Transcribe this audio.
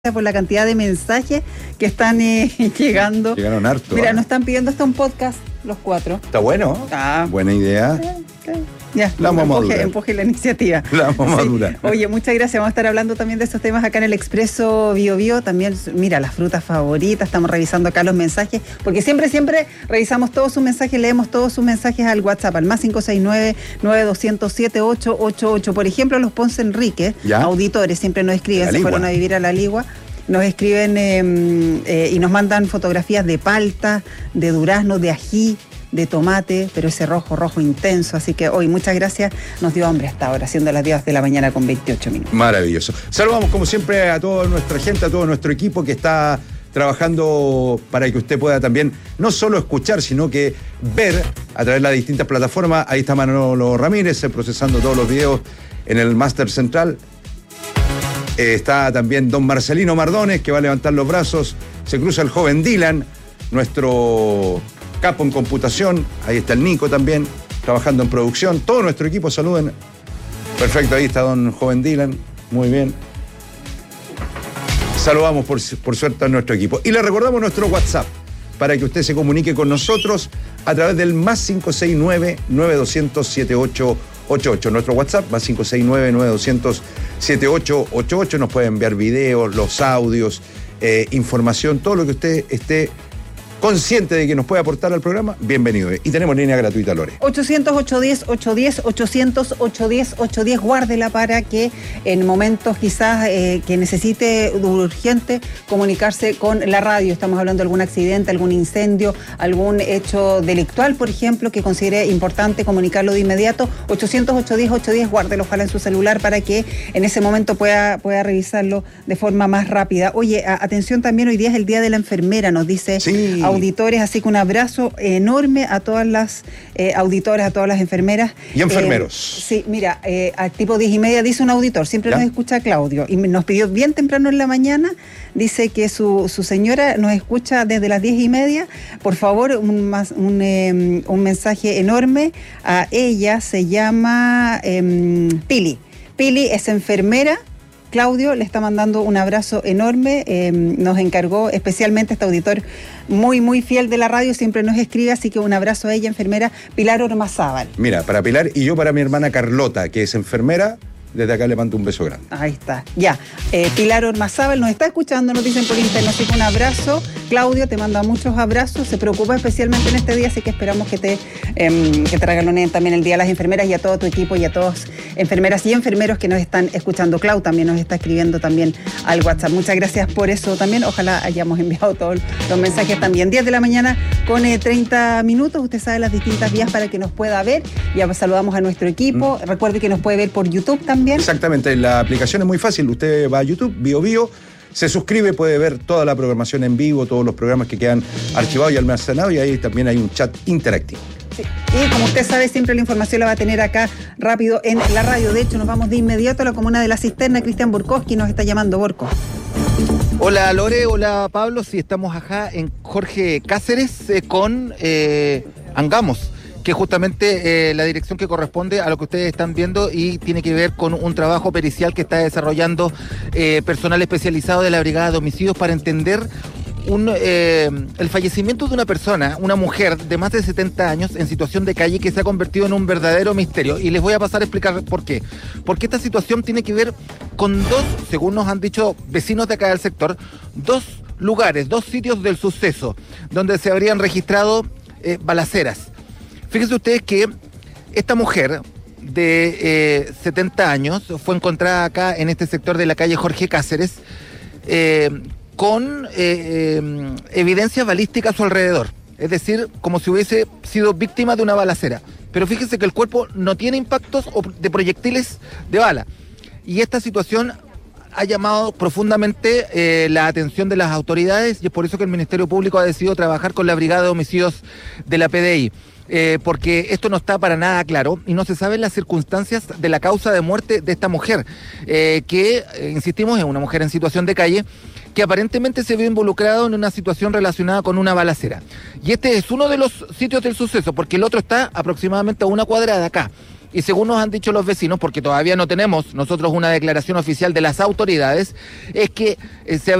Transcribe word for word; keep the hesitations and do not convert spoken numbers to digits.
por la cantidad de mensajes que están eh, llegando. Llegaron harto. Mira, ¿eh? nos están pidiendo hasta un podcast, los cuatro. Está bueno. Ah. Buena idea. Eh, eh, ya, la vamos a empuje, madurar. empuje la iniciativa. La vamos a Sí. madurar. Oye, muchas gracias. Vamos a estar hablando también de estos temas acá en el Expreso Bio Bio. También, mira, las frutas favoritas. Estamos revisando acá los mensajes, porque siempre, siempre revisamos todos sus mensajes, leemos todos sus mensajes al WhatsApp, al más cinco seis nueve, nueve dos cero cero, siete ocho ocho ocho. Por ejemplo, los Ponce Enrique, ¿Ya? auditores, siempre nos escriben, La se Ligua. fueron a vivir a La Ligua. Nos escriben eh, eh, y nos mandan fotografías de palta, de durazno, de ají, de tomate, pero ese rojo, rojo intenso. Así que hoy, muchas gracias. Nos dio hambre hasta ahora, siendo las diez de la mañana con veintiocho minutos. Maravilloso. Saludamos como siempre a toda nuestra gente, a todo nuestro equipo que está trabajando para que usted pueda también no solo escuchar, sino que ver a través de las distintas plataformas. Ahí está Manolo Ramírez eh, procesando todos los videos en el Máster Central. Eh, está también don Marcelino Mardones, que va a levantar los brazos. Se cruza el joven Dylan, nuestro capo en computación. Ahí está el Nico también, trabajando en producción. Todo nuestro equipo, saluden. Perfecto, ahí está don joven Dylan. Muy bien. Saludamos por, por suerte a nuestro equipo. Y le recordamos nuestro WhatsApp para que usted se comunique con nosotros a través del más cinco seis nueve, nueve dos cero cero, siete ocho ocho ocho. Nuestro WhatsApp, más cinco seis nueve, nueve dos cero cero, siete ocho ocho ocho. Nos puede enviar videos, los audios, eh, información, todo lo que usted esté consciente de que nos puede aportar al programa, bienvenido. Y tenemos línea gratuita, Lore. ochocientos, ochocientos diez, ochocientos diez, ochocientos, ochocientos diez, ochocientos diez, guárdela para que en momentos quizás eh, que necesite urgente comunicarse con la radio. Estamos hablando de algún accidente, algún incendio, algún hecho delictual, por ejemplo, que considere importante comunicarlo de inmediato. ochocientos, ochocientos diez, ochocientos diez, guárdelo ojalá en su celular para que en ese momento pueda, pueda revisarlo de forma más rápida. Oye, a, atención también, hoy día es el Día de la Enfermera, nos dice... Sí. auditores, así que un abrazo enorme a todas las eh, auditoras, a todas las enfermeras. Y enfermeros. Eh, sí, mira, eh, al tipo diez y media dice un auditor, siempre ¿Ya? nos escucha Claudio, y nos pidió bien temprano en la mañana, dice que su, su señora nos escucha desde las diez y media. Por favor, un, más, un, eh, un mensaje enorme a ella, se llama eh, Pili. Pili es enfermera. Claudio le está mandando un abrazo enorme, eh, nos encargó especialmente este auditor muy, muy fiel de la radio, siempre nos escribe, así que un abrazo a ella, enfermera Pilar Ormazábal. Mira, para Pilar y yo para mi hermana Carlota, que es enfermera, desde acá le mando un beso grande. Ahí está, ya. Eh, Pilar Ormazábal nos está escuchando, nos dicen por internet, así que un abrazo. Claudio te manda muchos abrazos, se preocupa especialmente en este día, así que esperamos que te, eh, que te regalonen también el día a las enfermeras y a todo tu equipo y a todas enfermeras y enfermeros que nos están escuchando. Clau también nos está escribiendo también al WhatsApp. Muchas gracias por eso también. Ojalá hayamos enviado todos los mensajes también. diez de la mañana con eh, treinta minutos. Usted sabe las distintas vías para que nos pueda ver. Ya saludamos a nuestro equipo. Mm. Recuerde que nos puede ver por YouTube también. Exactamente, la aplicación es muy fácil. Usted va a YouTube, Bio Bio, se suscribe, puede ver toda la programación en vivo, todos los programas que quedan archivados y almacenados, y ahí también hay un chat interactivo. Sí. Y como usted sabe, siempre la información la va a tener acá rápido en la radio. De hecho, nos vamos de inmediato a la comuna de La Cisterna. Cristian Burkowski nos está llamando. Borco. Hola Lore, hola Pablo. Sí, estamos acá en Jorge Cáceres eh, con eh, Angamos, que es justamente eh, la dirección que corresponde a lo que ustedes están viendo y tiene que ver con un trabajo pericial que está desarrollando eh, personal especializado de la Brigada de Homicidios para entender un, eh, el fallecimiento de una persona, una mujer de más de setenta años en situación de calle que se ha convertido en un verdadero misterio. Y les voy a pasar a explicar por qué. Porque esta situación tiene que ver con dos, según nos han dicho vecinos de acá del sector, dos lugares, dos sitios del suceso donde se habrían registrado eh, balaceras. Fíjense ustedes que esta mujer de eh, setenta años fue encontrada acá en este sector de la calle Jorge Cáceres eh, con eh, eh, evidencia balística a su alrededor. Es decir, como si hubiese sido víctima de una balacera. Pero fíjense que el cuerpo no tiene impactos de proyectiles de bala. Y esta situación ha llamado profundamente eh, la atención de las autoridades y es por eso que el Ministerio Público ha decidido trabajar con la Brigada de Homicidios de la P D I. Eh, porque esto no está para nada claro y no se saben las circunstancias de la causa de muerte de esta mujer, eh, que, eh, insistimos, es una mujer en situación de calle, que aparentemente se vio involucrado en una situación relacionada con una balacera. Y este es uno de los sitios del suceso, porque el otro está aproximadamente a una cuadra de acá. Y según nos han dicho los vecinos, porque todavía no tenemos nosotros una declaración oficial de las autoridades, es que eh, se